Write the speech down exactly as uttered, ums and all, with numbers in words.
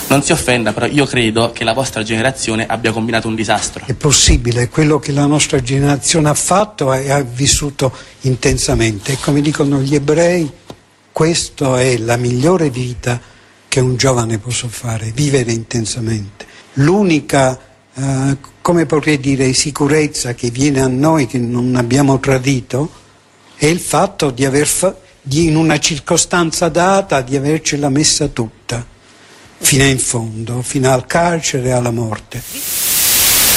Non si offenda, però io credo che la vostra generazione abbia combinato un disastro. È possibile, quello che la nostra generazione ha fatto e ha vissuto intensamente. E come dicono gli ebrei, questa è la migliore vita che un giovane possa fare, vivere intensamente. L'unica, eh, come potrei dire, sicurezza che viene a noi, che non abbiamo tradito, è il fatto di aver, fa- di, in una circostanza data, di avercela messa tutta. Fino in fondo, fino al carcere e alla morte.